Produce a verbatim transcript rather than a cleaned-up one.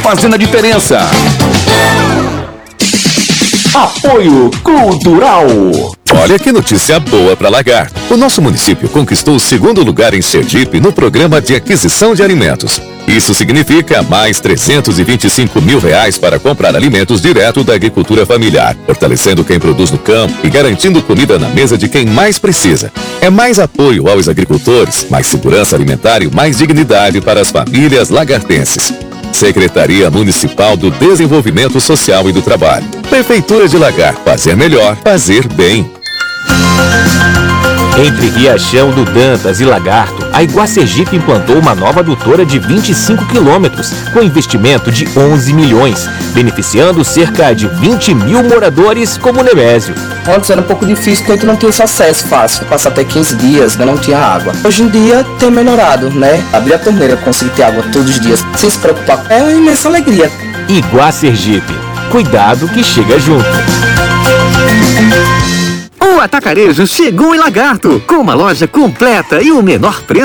fazendo a diferença. Apoio Cultural. Olha que notícia boa para Lagarto. O nosso município conquistou o segundo lugar em Sergipe no programa de aquisição de alimentos. Isso significa mais trezentos e vinte e cinco mil reais para comprar alimentos direto da agricultura familiar, fortalecendo quem produz no campo e garantindo comida na mesa de quem mais precisa. É mais apoio aos agricultores, mais segurança alimentar e mais dignidade para as famílias lagartenses. Secretaria Municipal do Desenvolvimento Social e do Trabalho. Prefeitura de Lagarto. Fazer melhor, fazer bem. Entre Riachão do Dantas e Lagarto, a Iguá Sergipe implantou uma nova adutora de vinte e cinco quilômetros, com investimento de onze milhões, beneficiando cerca de vinte mil moradores como o Nemésio. Antes era um pouco difícil porque a gente não tinha esse acesso fácil, passar até quinze dias, né, não tinha água. Hoje em dia tem melhorado, né? Abrir a torneira, conseguir ter água todos os dias, sem se preocupar, é uma imensa alegria. Iguá Sergipe, cuidado que chega junto. O Atacarejo chegou em Lagarto, com uma loja completa e o menor preço